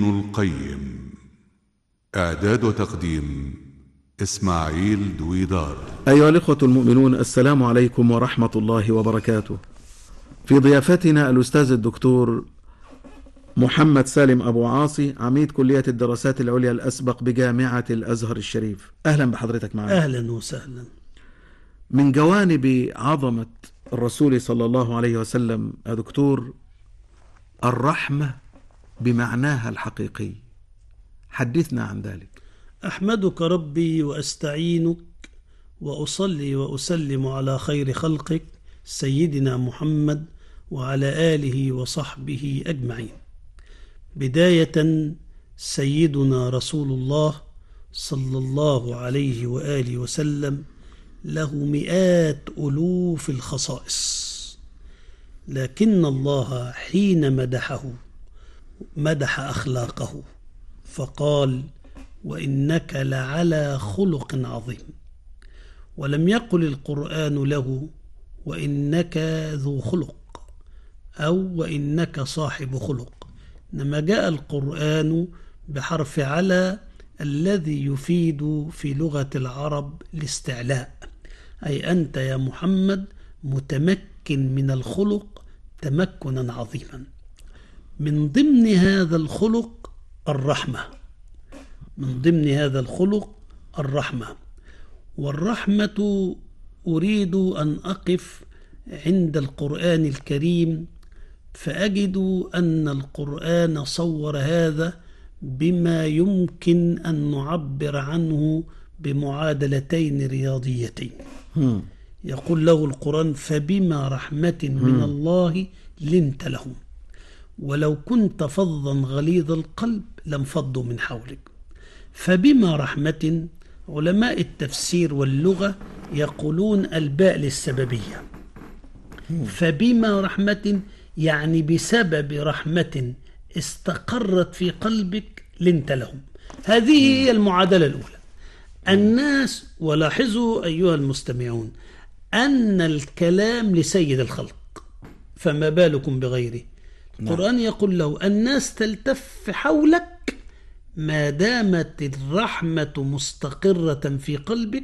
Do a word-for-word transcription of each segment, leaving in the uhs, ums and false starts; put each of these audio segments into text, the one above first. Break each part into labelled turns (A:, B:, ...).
A: القيم. إعداد وتقديم إسماعيل دويدار.
B: أيها الإخوة المؤمنون، السلام عليكم ورحمة الله وبركاته. في ضيافتنا الأستاذ الدكتور محمد سالم أبو عاصي، عميد كلية الدراسات العليا الأسبق بجامعة الأزهر الشريف. أهلا بحضرتك معنا.
C: أهلا وسهلا.
B: من جوانب عظمة الرسول صلى الله عليه وسلم يا دكتور الرحمة بمعناها الحقيقي، حدثنا عن ذلك.
C: أحمدك ربي وأستعينك وأصلي وأسلم على خير خلقك سيدنا محمد وعلى آله وصحبه أجمعين. بداية، سيدنا رسول الله صلى الله عليه وآله وسلم له مئات ألوف الخصائص، لكن الله حين مدحه مدح أخلاقه فقال: وإنك لعلى خلق عظيم. ولم يقل القرآن له وإنك ذو خلق أو وإنك صاحب خلق، إنما جاء القرآن بحرف على الذي يفيد في لغة العرب الاستعلاء، أي أنت يا محمد متمكن من الخلق تمكنا عظيما. من ضمن هذا الخلق الرحمة، من ضمن هذا الخلق الرحمة. والرحمة أريد أن أقف عند القرآن الكريم فأجد أن القرآن صور هذا بما يمكن أن نعبر عنه بمعادلتين رياضيتين. يقول له القرآن: فبما رحمة من الله لنت لهم ولو كنت فظا غليظ القلب لانفضوا من حولك. فبما رحمة، علماء التفسير واللغة يقولون الباء للسببية. فبما رحمة يعني بسبب رحمة استقرت في قلبك لنت لهم. هذه هي المعادلة الأولى. الناس، ولاحظوا أيها المستمعون أن الكلام لسيد الخلق، فما بالكم بغيره. القرآن يقول له: الناس تلتف حولك ما دامت الرحمة مستقرة في قلبك،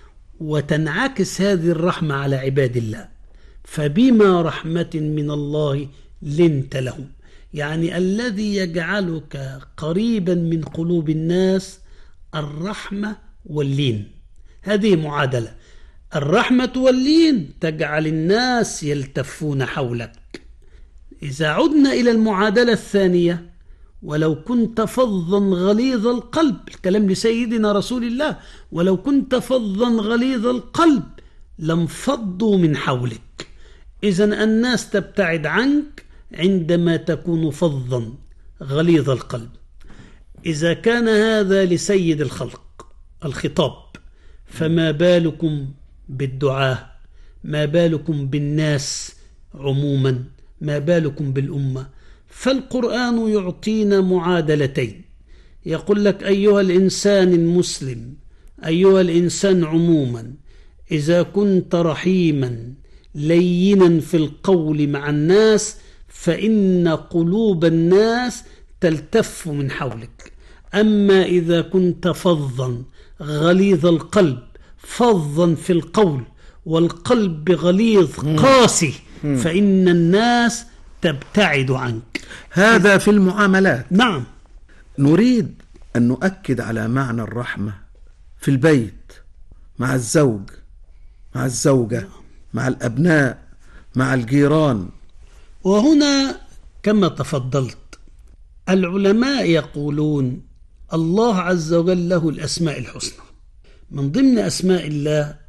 C: وتنعكس هذه الرحمة على عباد الله. فبما رحمة من الله لنت لهم، يعني الذي يجعلك قريبا من قلوب الناس الرحمة واللين. هذه معادلة، الرحمة واللين تجعل الناس يلتفون حولك. إذا عدنا إلى المعادلة الثانية: ولو كنت فظا غليظ القلب، الكلام لسيدنا رسول الله، ولو كنت فظا غليظ القلب لانفضوا من حولك. إذن الناس تبتعد عنك عندما تكون فظا غليظ القلب. إذا كان هذا لسيد الخلق الخطاب، فما بالكم بالدعاة، ما بالكم بالناس عموما، ما بالكم بالأمة. فالقرآن يعطينا معادلتين، يقول لك: أيها الإنسان المسلم، أيها الإنسان عموما، إذا كنت رحيما لينا في القول مع الناس فإن قلوب الناس تلتف من حولك. أما إذا كنت فظا غليظ القلب، فظا في القول والقلب غليظ قاسي، فإن الناس تبتعد عنك.
B: هذا في المعاملات.
C: نعم.
B: نريد أن نؤكد على معنى الرحمة في البيت، مع الزوج، مع الزوجة، مع الأبناء، مع الجيران.
C: وهنا كما تفضلت العلماء يقولون الله عز وجل له الأسماء الحسنى. من ضمن أسماء الله